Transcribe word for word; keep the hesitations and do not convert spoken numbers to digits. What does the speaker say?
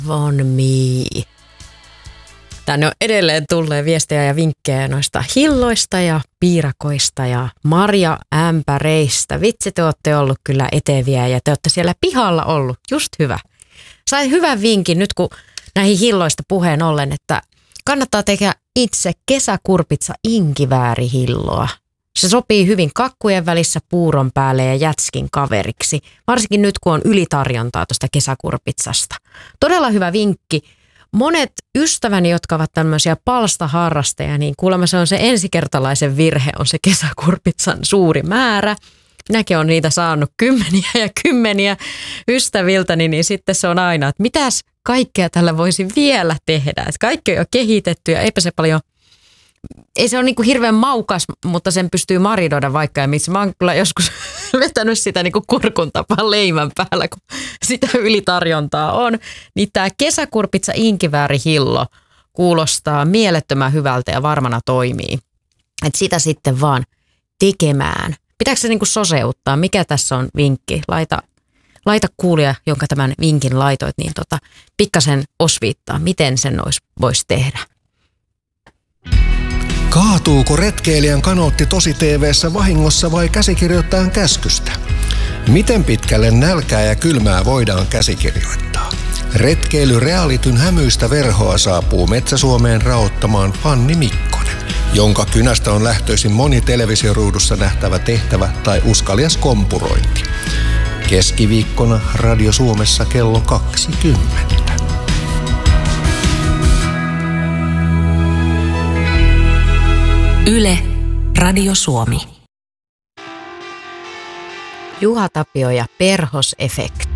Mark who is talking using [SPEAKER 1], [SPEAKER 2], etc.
[SPEAKER 1] on me. Tänne on edelleen tulleen viestejä ja vinkkejä noista hilloista ja piirakoista ja marjaämpäreistä. Vitsi, te olette ollut kyllä eteviä ja te olette siellä pihalla ollut. Just hyvä. Sain hyvän vinkin nyt, kun näihin hilloista puheen ollen, että kannattaa tehdä itse kesäkurpitsa inkiväärihilloa. Se sopii hyvin kakkujen välissä puuron päälle ja jätskin kaveriksi, varsinkin nyt kun on ylitarjontaa tuosta kesäkurpitsasta. Todella hyvä vinkki. Monet ystäväni, jotka ovat tämmöisiä palstaharrasteja, niin kuulemma se on se ensikertalaisen virhe, on se kesäkurpitsan suuri määrä. Minäkin olen niitä saanut kymmeniä ja kymmeniä ystäviltäni, niin sitten se on aina, että mitäs kaikkea tällä voisi vielä tehdä. Että kaikki on jo kehitetty ja eipä se paljon, ei se ole niin kuin hirveän maukas, mutta sen pystyy maridoida vaikka ja missä. Mä oon kyllä joskus vetänyt sitä niin kuin kurkun tapaan leivän päällä, kun sitä ylitarjontaa on. Niin tämä kesäkurpitsa inkiväärihillo kuulostaa mielettömän hyvältä ja varmana toimii. Että sitä sitten vaan tekemään. Pitääkö se niin kuin soseuttaa? Mikä tässä on vinkki? Laita, laita kuulija, jonka tämän vinkin laitoit, niin tota, pikkasen osviittaa, miten sen voisi tehdä.
[SPEAKER 2] Kaatuuko retkeilijän kanootti tosi T V:ssä vahingossa vai käsikirjoittajan käskystä? Miten pitkälle nälkää ja kylmää voidaan käsikirjoittaa? Retkeily realityn hämyistä verhoa saapuu Metsä-Suomeen raottamaan Fanni Mikkonen, jonka kynästä on lähtöisin moni televisioruudussa nähtävä tehtävä tai uskalias kompurointi. Keskiviikkona Radio Suomessa kello kaksikymmentä.
[SPEAKER 3] Yle, Radio Suomi.
[SPEAKER 1] Juha Tapio ja Perhos-efekti.